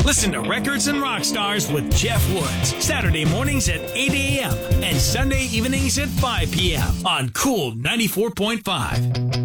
Listen to Records and Rock Stars with Jeff Woods. Saturday mornings at 8 a.m. and Sunday evenings at 5 p.m. on Cool 94.5.